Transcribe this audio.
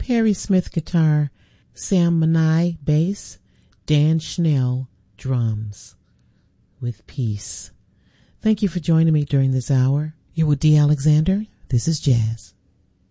Perry Smith guitar, Sam Manai bass, Dan Schnell drums. With peace. Thank you for joining me during this hour. You're with D. Alexander. This is Jazz.